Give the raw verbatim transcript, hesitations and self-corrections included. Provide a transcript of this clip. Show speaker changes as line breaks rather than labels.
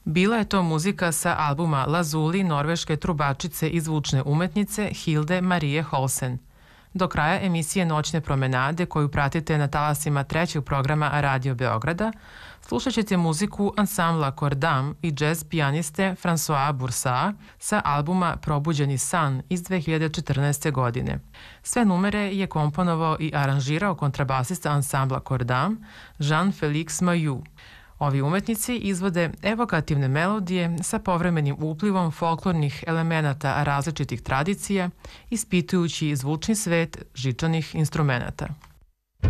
Bila je to muzika sa albuma Lazuli norveške trubačice i zvučne umetnice Hilde Marie Holsen. Do kraja emisije Noćne promenade, koju pratite na talasima trećeg programa Radio Beograda, slušat ćete muziku ansambla Kordam i džez pijaniste François Boursa sa albuma Probuđeni san iz dve hiljade četrnaeste. godine. Sve numere je komponovao i aranžirao kontrabasista ansambla Kordam Jean-Félix Mailloux. Ovi umetnici izvode evokativne melodije sa povremenim uplivom folklornih elemenata različitih tradicija, ispitujući zvučni svet žičanih instrumenata.